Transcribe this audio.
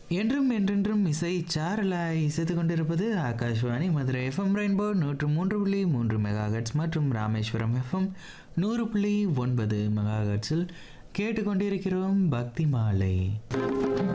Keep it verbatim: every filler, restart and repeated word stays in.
என்றும் என்றென்றும் இசை சாரலாய் இசைத்து கொண்டிருப்பது ஆகாஷ்வாணி மதுரை எஃப்எம் ரெயின்போ நூற்று மூன்று புள்ளி மூன்று மெகாஹெட்ஸ் மற்றும் ராமேஸ்வரம் எஃப்எம் நூறு புள்ளி ஒன்பது மெகாஹெட்ஸில் கேட்டுக்கொண்டிருக்கிறோம் பக்தி மாலை.